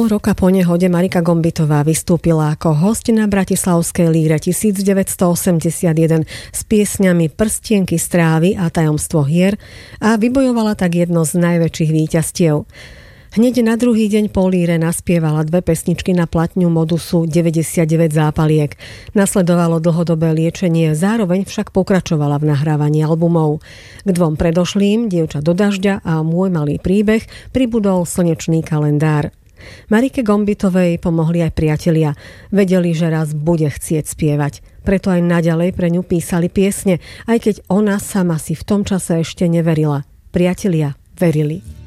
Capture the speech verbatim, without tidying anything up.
roka po nehode Marika Gombitová vystúpila ako hosť na Bratislavskej líre devätnásťstoosemdesiatjeden s piesňami Prstienky z trávy a Tajomstvo hier a vybojovala tak jedno z najväčších víťazstiev. Hneď na druhý deň po líre naspievala dve pesničky na platňu Modusu deväťdesiatdeväť zápaliek. Nasledovalo dlhodobé liečenie, zároveň však pokračovala v nahrávaní albumov. K dvom predošlým, Dievča do dažďa a Môj malý príbeh, pribudol Slnečný kalendár. Marike Gombitovej pomohli aj priatelia. Vedeli, že raz bude chcieť spievať. Preto aj naďalej pre ňu písali piesne, aj keď ona sama si v tom čase ešte neverila. Priatelia verili.